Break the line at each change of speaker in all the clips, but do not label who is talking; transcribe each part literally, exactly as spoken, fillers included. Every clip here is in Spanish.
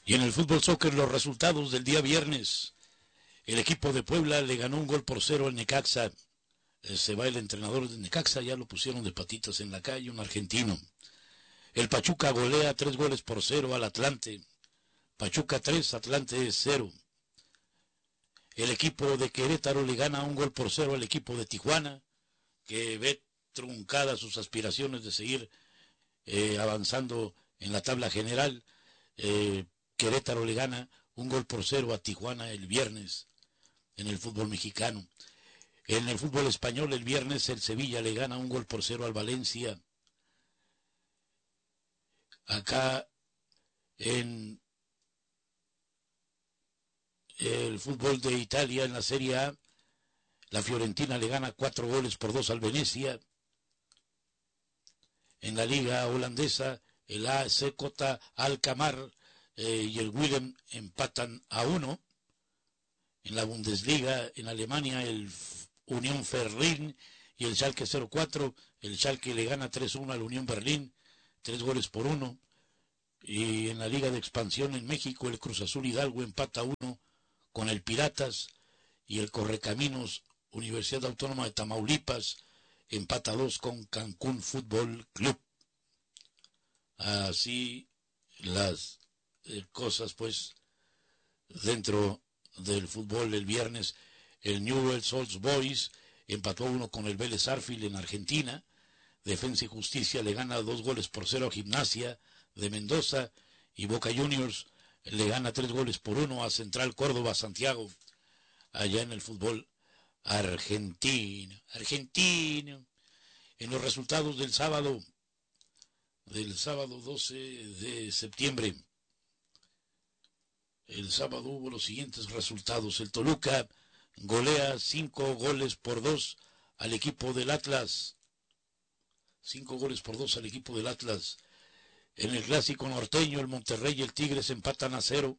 Y en el fútbol soccer los resultados del día viernes. El equipo de Puebla le ganó un gol por cero al Necaxa. Eh, se va el entrenador de Necaxa, ya lo pusieron de patitas en la calle, un argentino. El Pachuca golea tres goles por cero al Atlante. Pachuca tres, Atlante cero. El equipo de Querétaro le gana un gol por cero al equipo de Tijuana, que ve truncadas sus aspiraciones de seguir eh, avanzando en la tabla general. Eh, Querétaro le gana un gol por cero a Tijuana el viernes en el fútbol mexicano. En el fútbol español el viernes el Sevilla le gana un gol por cero al Valencia. Acá en el fútbol de Italia, en la Serie A, la Fiorentina le gana cuatro goles por dos al Venecia. En la liga holandesa, el A C Kota Alkmaar eh, y el Willem empatan a uno. En la Bundesliga, en Alemania, el Unión Berlín y el Schalke cero cuatro. El Schalke le gana tres uno al Unión Berlín, tres goles por uno. Y en la Liga de Expansión en México, el Cruz Azul Hidalgo empata uno con el Piratas y el Correcaminos Universidad Autónoma de Tamaulipas empata dos con Cancún Fútbol Club. Así las eh, cosas pues dentro del fútbol. El viernes el Newell's Old Boys empató uno con el Vélez Sarsfield en Argentina. Defensa y Justicia le gana dos goles por cero a Gimnasia de Mendoza y Boca Juniors le gana tres goles por uno a Central Córdoba Santiago allá en el fútbol argentino. Argentino. En los resultados del sábado, del sábado doce de septiembre, el sábado hubo los siguientes resultados. El Toluca golea cinco goles por dos al equipo del Atlas. Cinco goles por dos al equipo del Atlas. En el clásico norteño, el Monterrey y el Tigres empatan a cero.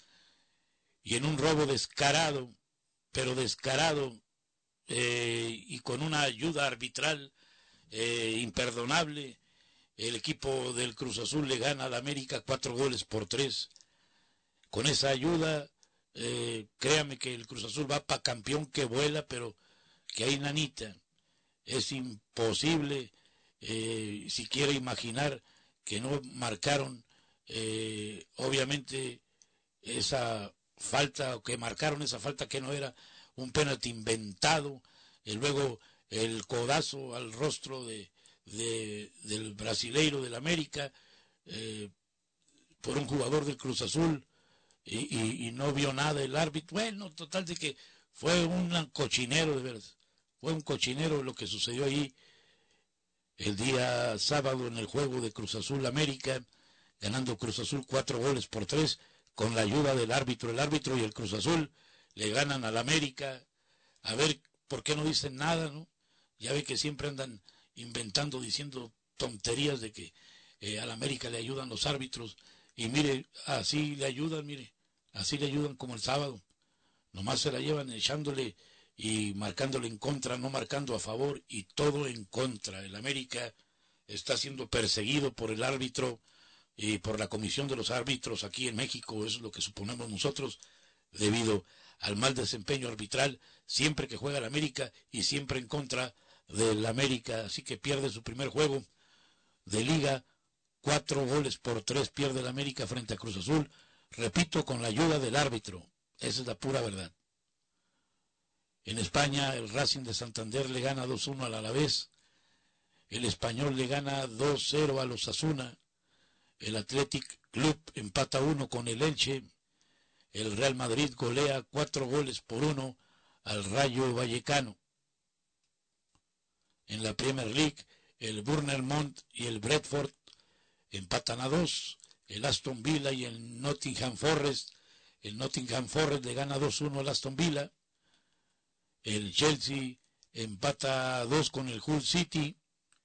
Y en un robo descarado, pero descarado, eh, y con una ayuda arbitral eh, imperdonable, el equipo del Cruz Azul le gana al América cuatro goles por tres. Con esa ayuda, eh, créame que el Cruz Azul va para campeón que vuela, pero que hay nanita. Es imposible eh, siquiera imaginar que no marcaron eh, obviamente esa falta, o que marcaron esa falta que no era un penalti inventado, y luego el codazo al rostro de, de del brasileiro del América eh, por un jugador del Cruz Azul, y, y, y no vio nada el árbitro. Bueno, total de que fue un cochinero, de verdad, fue un cochinero lo que sucedió ahí el día sábado en el juego de Cruz Azul América, ganando Cruz Azul cuatro goles por tres con la ayuda del árbitro. El árbitro y el Cruz Azul le ganan al América. A ver por qué no dicen nada, ¿no? Ya ve que siempre andan inventando, diciendo tonterías de que eh, al América le ayudan los árbitros. Y mire, así le ayudan, mire, así le ayudan como el sábado. Nomás se la llevan echándole y marcándole en contra, no marcando a favor, y todo en contra. El América está siendo perseguido por el árbitro y por la comisión de los árbitros aquí en México, eso es lo que suponemos nosotros, debido al mal desempeño arbitral siempre que juega el América y siempre en contra del América. Así que pierde su primer juego de liga, cuatro goles por tres pierde el América frente a Cruz Azul, repito, con la ayuda del árbitro. Esa es la pura verdad. En España, el Racing de Santander le gana dos uno al Alavés. El Español le gana dos cero al Osasuna. El Athletic Club empata uno con el Elche. El Real Madrid golea cuatro goles por uno al Rayo Vallecano. En la Premier League, el Bournemouth y el Brentford empatan a dos. El Aston Villa y el Nottingham Forest. El Nottingham Forest le gana dos uno al Aston Villa. El Chelsea empata a dos con el Hull City.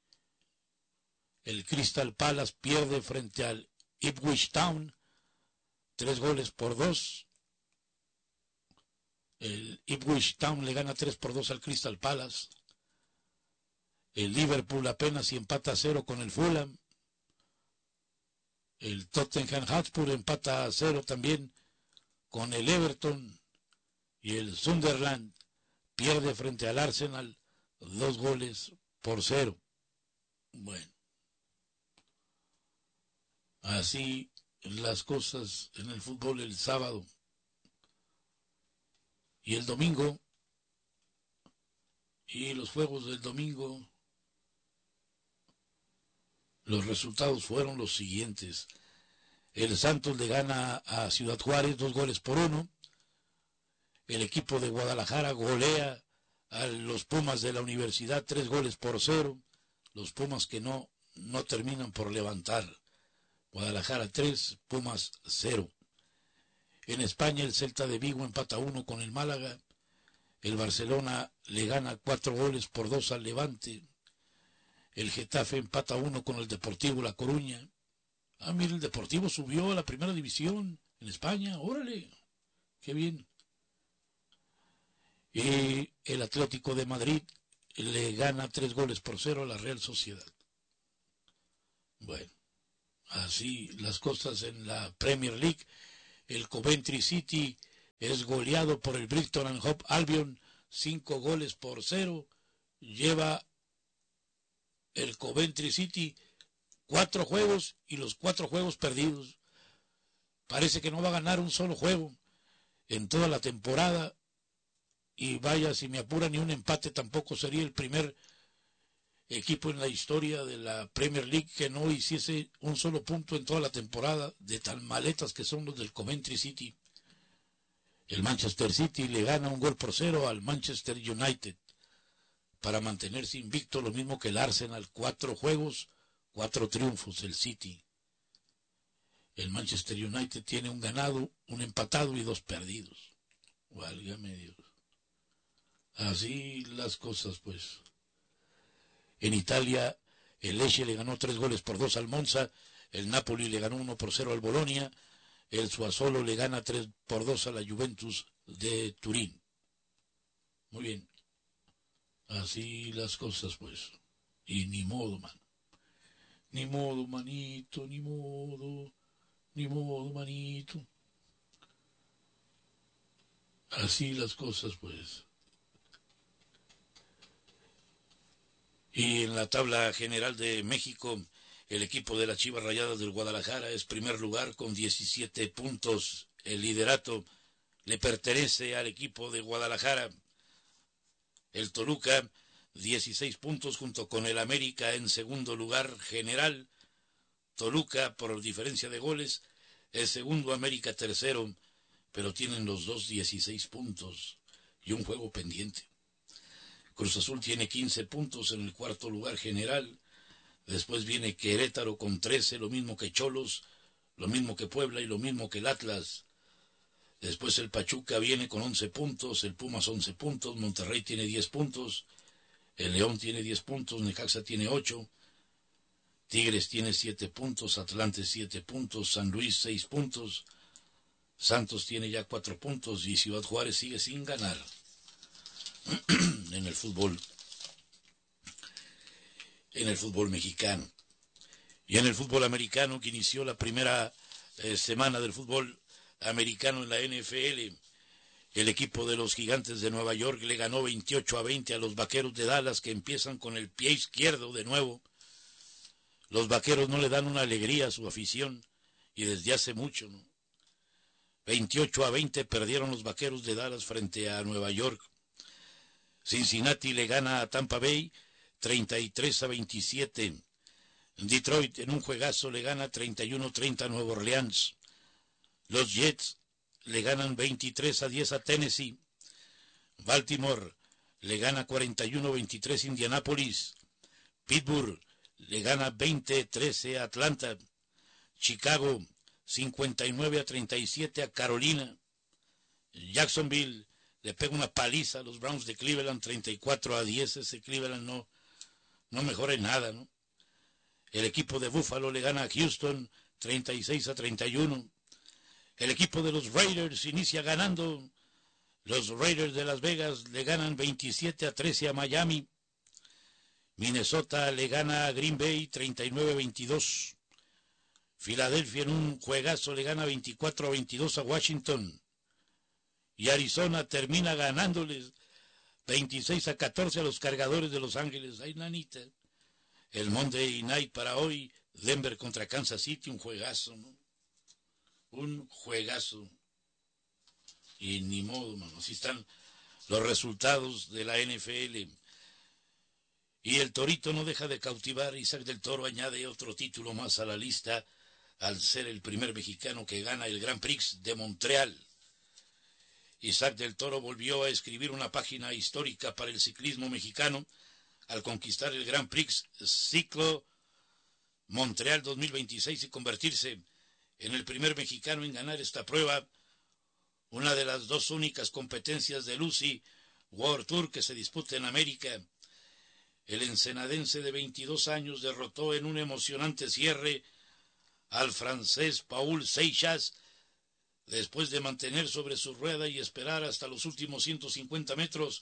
El Crystal Palace pierde frente al Ipswich Town, tres goles por dos. El Ipswich Town le gana tres por dos al Crystal Palace. El Liverpool apenas y empata a cero con el Fulham. El Tottenham Hotspur empata a cero también con el Everton. Y el Sunderland pierde frente al Arsenal dos goles por cero. Bueno, así las cosas en el fútbol el sábado. Y el domingo, y los juegos del domingo, los resultados fueron los siguientes. El Santos le gana a Ciudad Juárez dos goles por uno. El equipo de Guadalajara golea a los Pumas de la Universidad tres goles por cero. Los Pumas que no, no terminan por levantar. Guadalajara tres, Pumas cero. En España el Celta de Vigo empata uno con el Málaga. El Barcelona le gana cuatro goles por dos al Levante. El Getafe empata uno con el Deportivo La Coruña. Ah, mira, el Deportivo subió a la primera división en España. Órale, qué bien. Y el Atlético de Madrid le gana tres goles por cero a la Real Sociedad. Bueno, así las cosas en la Premier League. El Coventry City es goleado por el Brighton and Hove Albion, cinco goles por cero. Lleva el Coventry City cuatro juegos y los cuatro juegos perdidos. Parece que no va a ganar un solo juego en toda la temporada. Y vaya, si me apura, ni un empate tampoco. Sería el primer equipo en la historia de la Premier League que no hiciese un solo punto en toda la temporada, de tan maletas que son los del Coventry City. El Manchester City le gana un gol por cero al Manchester United para mantenerse invicto, lo mismo que el Arsenal. Cuatro juegos, cuatro triunfos el City. El Manchester United tiene un ganado, un empatado y dos perdidos. Válgame Dios. Así las cosas, pues. En Italia, el Lecce le ganó tres goles por dos al Monza, el Napoli le ganó uno por cero al Bolonia, el Sassuolo le gana tres por dos a la Juventus de Turín. Muy bien. Así las cosas, pues. Y ni modo, man. Ni modo, manito, ni modo. Ni modo, manito. Así las cosas, pues. Y en la tabla general de México, el equipo de las Chivas Rayadas del Guadalajara es primer lugar con diecisiete puntos. El liderato le pertenece al equipo de Guadalajara. El Toluca, dieciséis puntos junto con el América en segundo lugar general. Toluca, por diferencia de goles, es segundo, América tercero, pero tienen los dos dieciséis puntos y un juego pendiente. Cruz Azul tiene quince puntos en el cuarto lugar general. Después viene Querétaro con trece, lo mismo que Cholos, lo mismo que Puebla y lo mismo que el Atlas. Después el Pachuca viene con once puntos, el Pumas once puntos, Monterrey tiene diez puntos, el León tiene diez puntos, Necaxa tiene ocho, Tigres tiene siete puntos, Atlante siete puntos, San Luis seis puntos, Santos tiene ya cuatro puntos y Ciudad Juárez sigue sin ganar en el fútbol, en el fútbol mexicano. Y en el fútbol americano, que inició la primera eh, semana del fútbol americano en la N F L, el equipo de los Gigantes de Nueva York le ganó veintiocho a veinte a los Vaqueros de Dallas, que empiezan con el pie izquierdo de nuevo. Los Vaqueros no le dan una alegría a su afición, y desde hace mucho, ¿no? veintiocho a veinte perdieron los Vaqueros de Dallas frente a Nueva York. Cincinnati le gana a Tampa Bay treinta y tres a veintisiete. Detroit en un juegazo le gana treinta y uno a treinta a Nueva Orleans. Los Jets le ganan veintitrés a diez a Tennessee. Baltimore le gana cuarenta y uno a veintitrés a Indianapolis. Pittsburgh le gana veinte a trece a Atlanta. Chicago cincuenta y nueve a treinta y siete a Carolina. Jacksonville le pega una paliza a los Browns de Cleveland treinta y cuatro a diez. Ese Cleveland no, no mejora en nada, ¿no? El equipo de Buffalo le gana a Houston treinta y seis a treinta y uno. El equipo de los Raiders inicia ganando. Los Raiders de Las Vegas le ganan veintisiete a trece a Miami. Minnesota le gana a Green Bay treinta y nueve a veintidós. Filadelfia en un juegazo le gana veinticuatro a veintidós a Washington. Y Arizona termina ganándoles veintiséis a catorce a los Cargadores de Los Ángeles. Ay, nanita. El Monday Night para hoy, Denver contra Kansas City, un juegazo, ¿no? Un juegazo. Y ni modo, mano. Así están los resultados de la N F L. Y el Torito no deja de cautivar. Isaac del Toro añade otro título más a la lista al ser el primer mexicano que gana el Grand Prix de Montreal. Isaac del Toro volvió a escribir una página histórica para el ciclismo mexicano al conquistar el Grand Prix Ciclo Montreal dos mil veintiséis y convertirse en el primer mexicano en ganar esta prueba, una de las dos únicas competencias del U C I World Tour que se disputa en América. El ensenadense de veintidós años derrotó en un emocionante cierre al francés Paul Seixas después de mantener sobre su rueda y esperar hasta los últimos ciento cincuenta metros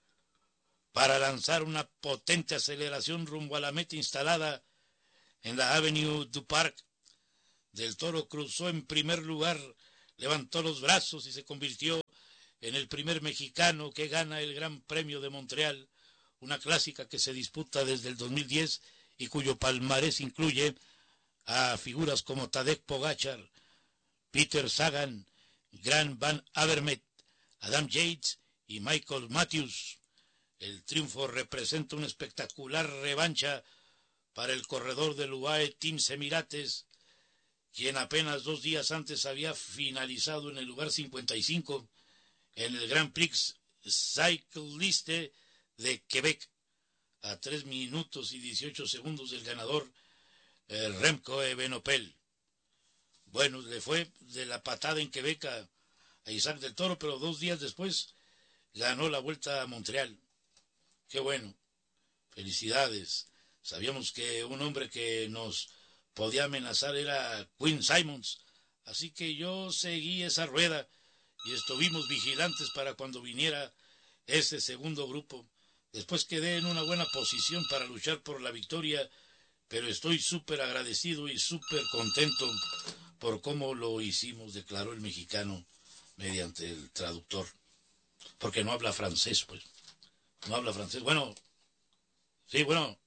para lanzar una potente aceleración rumbo a la meta instalada en la Avenue du Parc. Del Toro cruzó en primer lugar, levantó los brazos y se convirtió en el primer mexicano que gana el Gran Premio de Montreal, una clásica que se disputa desde el dos mil diez y cuyo palmarés incluye a figuras como Tadej Pogačar, Peter Sagan, Grant Van Avermaet, Adam Yates y Michael Matthews. El triunfo representa una espectacular revancha para el corredor del U A E Team Emirates, quien apenas dos días antes había finalizado en el lugar cincuenta y cinco en el Grand Prix Cycliste de Quebec, a tres minutos y dieciocho segundos del ganador, eh, Remco Evenepoel. Bueno, le fue de la patada en Quebec a, a Isaac del Toro, pero dos días después ganó la Vuelta a Montreal. Qué bueno, felicidades. Sabíamos que un hombre que nos podía amenazar era Quinn Simmons, así que yo seguí esa rueda y estuvimos vigilantes para cuando viniera ese segundo grupo. Después quedé en una buena posición para luchar por la victoria, pero estoy súper agradecido y súper contento por cómo lo hicimos, declaró el mexicano mediante el traductor, porque no habla francés, pues, no habla francés. Bueno, sí, bueno,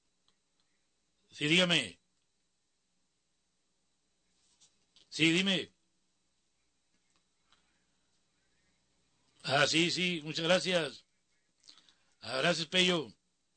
sí, dígame. Sí, dime. Ah, sí, sí, muchas gracias. Ah, gracias, Pello.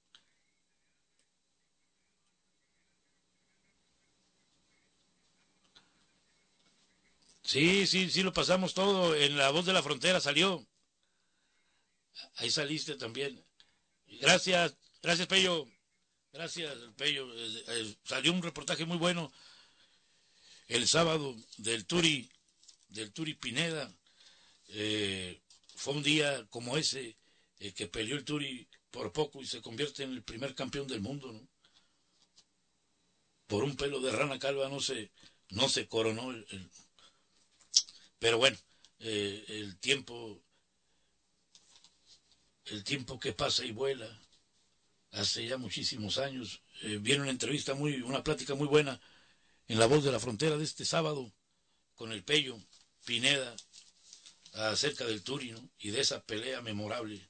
Sí, sí, sí, lo pasamos todo. En La Voz de la Frontera salió. Ahí saliste también. Gracias, gracias, Pello. Gracias, Pello. Eh, eh, salió un reportaje muy bueno el sábado del Turi, del Turi Pineda. Eh, fue un día como ese eh, que peleó el Turi por poco y se convierte en el primer campeón del mundo, ¿no? Por un pelo de rana calva no se, no se coronó el, el... Pero bueno, eh, el tiempo, el tiempo que pasa y vuela, hace ya muchísimos años, eh, viene una entrevista muy, una plática muy buena en La Voz de la Frontera de este sábado con el Pello Pineda acerca del Turi, ¿no? Y de esa pelea memorable.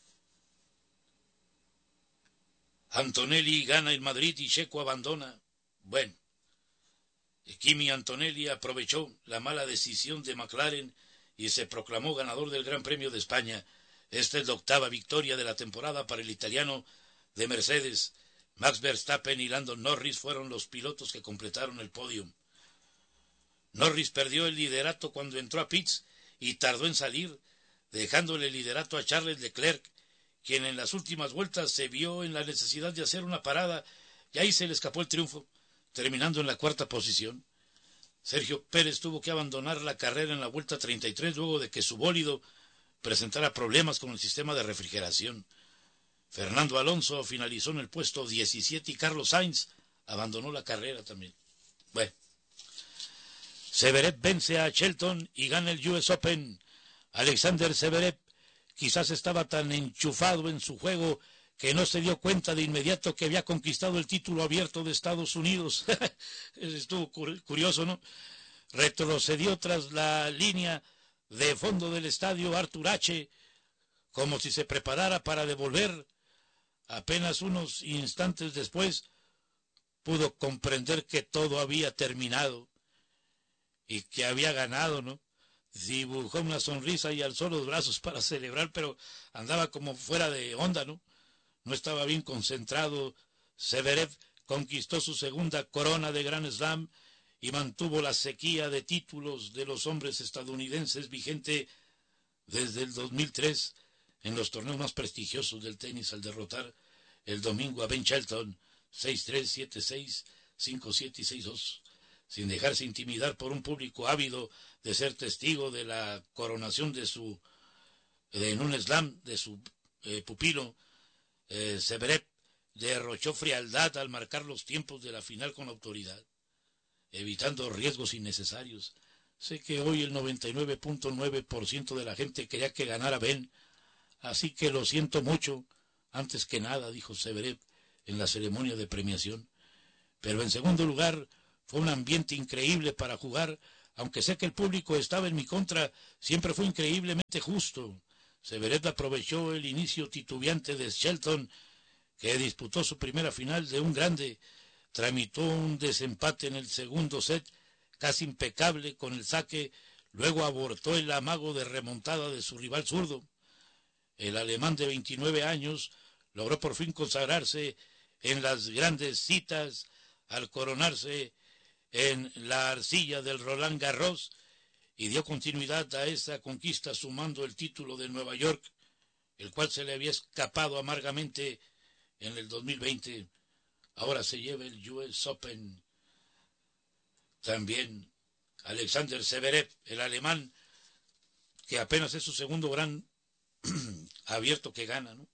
Antonelli gana el Madrid y Checo abandona. Bueno, Kimi Antonelli aprovechó la mala decisión de McLaren y se proclamó ganador del Gran Premio de España. Esta es la octava victoria de la temporada para el italiano de Mercedes. Max Verstappen y Lando Norris fueron los pilotos que completaron el podio. Norris perdió el liderato cuando entró a pits y tardó en salir, dejándole el liderato a Charles Leclerc, quien en las últimas vueltas se vio en la necesidad de hacer una parada y ahí se le escapó el triunfo, terminando en la cuarta posición. Sergio Pérez tuvo que abandonar la carrera en la vuelta treinta y tres luego de que su bólido presentara problemas con el sistema de refrigeración. Fernando Alonso finalizó en el puesto diecisiete y Carlos Sainz abandonó la carrera también. Bueno, Zverev vence a Shelton y gana el U S Open. Alexander Zverev quizás estaba tan enchufado en su juego que no se dio cuenta de inmediato que había conquistado el título abierto de Estados Unidos. Estuvo curioso, ¿no? Retrocedió tras la línea de fondo del estadio Arthur Ashe, como si se preparara para devolver. Apenas unos instantes después pudo comprender que todo había terminado y que había ganado, ¿no? Dibujó una sonrisa y alzó los brazos para celebrar, pero andaba como fuera de onda, ¿no? No estaba bien concentrado. Zverev conquistó su segunda corona de Grand Slam y mantuvo la sequía de títulos de los hombres estadounidenses vigente desde el dos mil tres en los torneos más prestigiosos del tenis, al derrotar el domingo a Ben Shelton seis tres, siete seis, cinco siete y seis dos, sin dejarse intimidar por un público ávido de ser testigo de la coronación de su de, en un slam de su eh, pupilo. eh, Zverev derrochó frialdad al marcar los tiempos de la final con autoridad, evitando riesgos innecesarios. Sé que hoy el noventa y nueve punto nueve por ciento de la gente quería que ganara Ben, así que lo siento mucho, antes que nada, dijo Zverev en la ceremonia de premiación. Pero en segundo lugar, fue un ambiente increíble para jugar, aunque sé que el público estaba en mi contra, siempre fue increíblemente justo. Zverev aprovechó el inicio titubeante de Shelton, que disputó su primera final de un grande, tramitó un desempate en el segundo set, casi impecable con el saque, luego abortó el amago de remontada de su rival zurdo. El alemán de veintinueve años logró por fin consagrarse en las grandes citas al coronarse en la arcilla del Roland Garros y dio continuidad a esa conquista sumando el título de Nueva York, el cual se le había escapado amargamente en el dos mil veinte. Ahora se lleva el U S Open. También Alexander Zverev, el alemán, que apenas es su segundo gran abierto que gana, ¿no?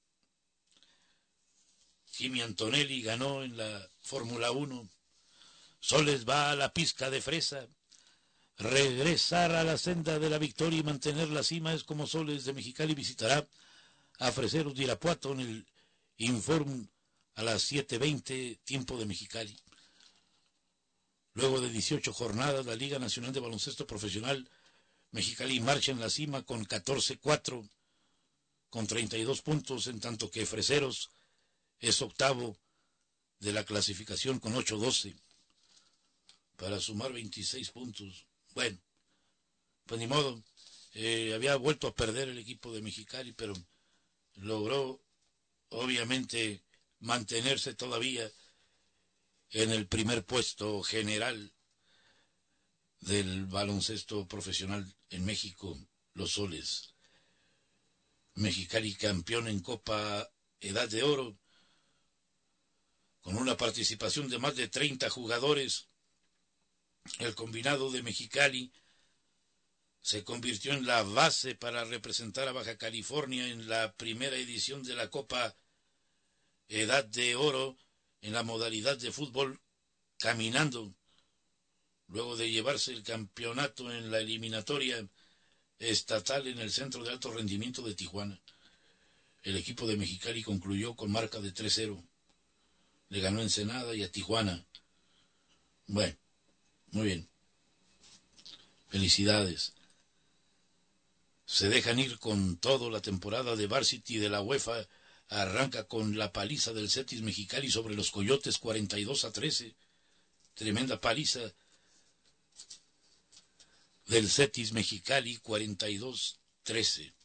Kimi Antonelli ganó en la Fórmula uno. Soles va a la pizca de fresa. Regresar a la senda de la victoria y mantener la cima es como Soles de Mexicali visitará a Freseros de Irapuato en el Inform a las siete veinte, tiempo de Mexicali. Luego de dieciocho jornadas, la Liga Nacional de Baloncesto Profesional Mexicali marcha en la cima con catorce cuatro, con treinta y dos puntos, en tanto que Freseros es octavo de la clasificación con ocho doce, para sumar veintiséis puntos. Bueno, pues ni modo, eh, había vuelto a perder el equipo de Mexicali, pero logró obviamente mantenerse todavía en el primer puesto general del baloncesto profesional en México, los Soles. Mexicali campeón en Copa Edad de Oro, con una participación de más de treinta jugadores. El combinado de Mexicali se convirtió en la base para representar a Baja California en la primera edición de la Copa Edad de Oro en la modalidad de fútbol caminando, luego de llevarse el campeonato en la eliminatoria estatal en el Centro de Alto Rendimiento de Tijuana. El equipo de Mexicali concluyó con marca de tres cero. Le ganó a Ensenada y a Tijuana. Bueno, muy bien. Felicidades. Se dejan ir con todo. La temporada de Varsity de la UEFA arranca con la paliza del Cetis Mexicali sobre los Coyotes, cuarenta y dos a trece. Tremenda paliza del Cetis Mexicali, cuarenta y dos a trece.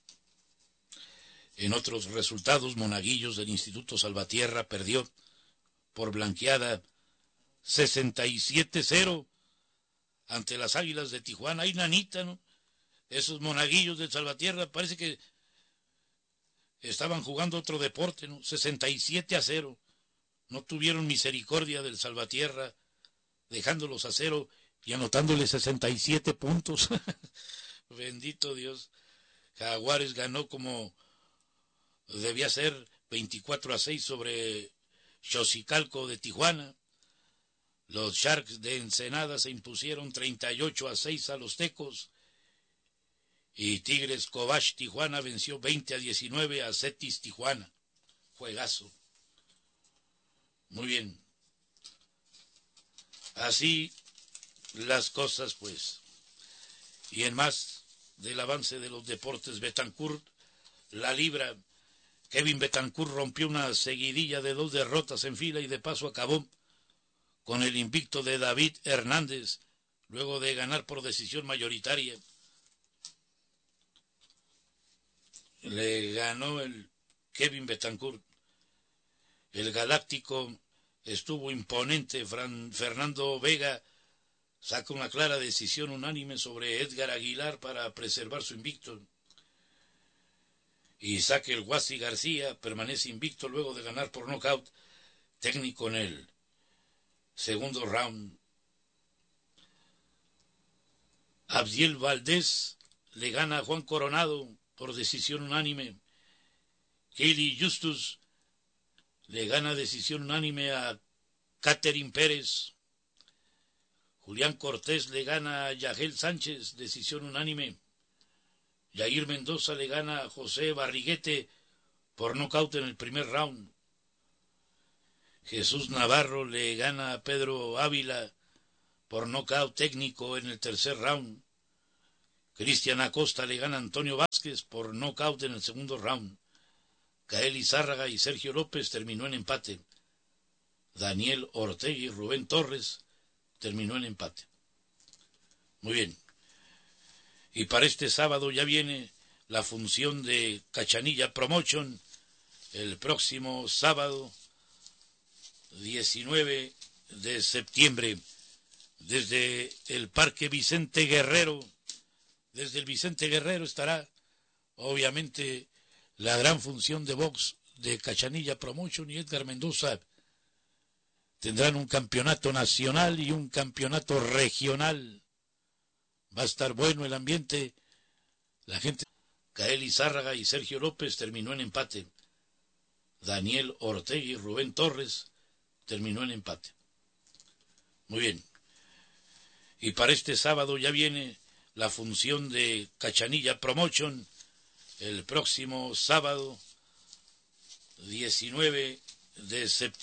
En otros resultados, Monaguillos del Instituto Salvatierra perdió por blanqueada sesenta y siete cero ante las Águilas de Tijuana. Ay, nanita, ¿no? Esos Monaguillos del Salvatierra parece que estaban jugando otro deporte, ¿no? sesenta y siete a cero. No tuvieron misericordia del Salvatierra, dejándolos a cero y anotándole sesenta y siete puntos. Bendito Dios. Jaguares ganó como debía ser, veinticuatro a seis sobre Xochicalco de Tijuana. Los Sharks de Ensenada se impusieron treinta y ocho a seis a los Tecos. Y Tigres Cobach Tijuana venció veinte a diecinueve a Cetis Tijuana. juegazo. Muy bien. Así las cosas, pues. Y en más del avance de los deportes, Betancourt, la libra. Kevin Betancourt rompió una seguidilla de dos derrotas en fila y de paso acabó con el invicto de David Hernández, luego de ganar por decisión mayoritaria. Le ganó el Kevin Betancourt. El galáctico estuvo imponente. Fran, Fernando Vega saca una clara decisión unánime sobre Edgar Aguilar para preservar su invicto. Y saque el Guasi García permanece invicto luego de ganar por nocaut técnico en el segundo round. Abdiel Valdés le gana a Juan Coronado por decisión unánime. Kelly Justus le gana decisión unánime a Catherine Pérez. Julián Cortés le gana a Yagel Sánchez, decisión unánime. Yair Mendoza le gana a José Barriguete por nocaut en el primer round. Jesús Navarro le gana a Pedro Ávila por nocaut técnico en el tercer round. Cristian Acosta le gana a Antonio Vázquez por nocaut en el segundo round. Gael Izárraga y Sergio López terminó en empate. Daniel Ortega y Rubén Torres terminó en empate. Muy bien. Y para este sábado ya viene la función de Cachanilla Promotion, el próximo sábado diecinueve de septiembre, desde el Parque Vicente Guerrero. Desde el Vicente Guerrero estará, obviamente, la gran función de box de Cachanilla Promotion y Edgar Mendoza. Tendrán un campeonato nacional y un campeonato regional. Va a estar bueno el ambiente. La gente. Gael Izárraga y Sergio López terminó en empate. Daniel Ortega y Rubén Torres terminó en empate. Muy bien. Y para este sábado ya viene la función de Cachanilla Promotion, el próximo sábado diecinueve de septiembre.